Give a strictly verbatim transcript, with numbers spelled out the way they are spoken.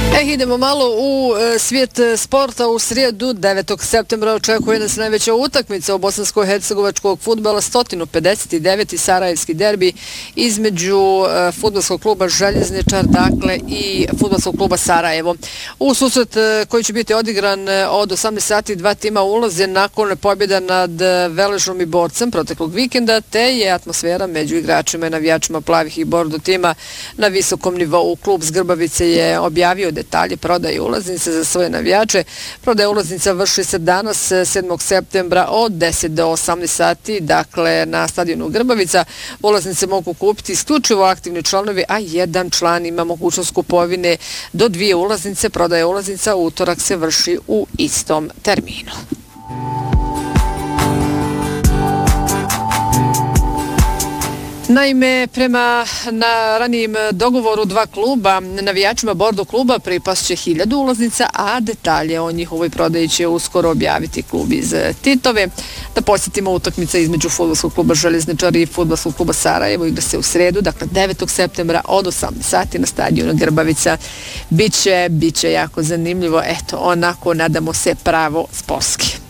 E, idemo malo u e, svijet sporta. U srijedu devetog septembra očekuje nas najveća utakmica u bosansko-hercegovačkog fudbala, sto pedeset deveti sarajevski derbi između e, fudbalskog kluba Željezničar, dakle, i fudbalskog kluba Sarajevo. U susret e, koji će biti odigran e, od osamnaest sati, dva tima ulaze nakon pobjeda nad e, Veležom i Borcem proteklog vikenda, te je atmosfera među igračima i navijačima plavih i bordo tima na visokom nivou. Klub z Grbavice je objavio detalje prodaje ulaznice za svoje navijače. Prodaja ulaznica vrši se danas sedmog septembra od deset do osamnaest sati, dakle na stadionu Grbavica. Ulaznice mogu kupiti isključivo aktivni članovi, a jedan član ima mogućnost kupovine do dvije ulaznice. Prodaja ulaznica u utorak se vrši u istom terminu. Naime, prema na ranijim dogovoru dva kluba, navijačima Bordo kluba pripasće hiljadu ulaznica, a detalje o njihovoj prodaji će uskoro objaviti klub iz Titove. Da posjetimo, utakmica između fudbalskog kluba Željezničar i fudbalskog kluba Sarajevo igra se u sredu, dakle devetog septembra od osamnaest sati na stadionu Grbavica. Biće, biće jako zanimljivo, eto, onako nadamo se pravo sportski.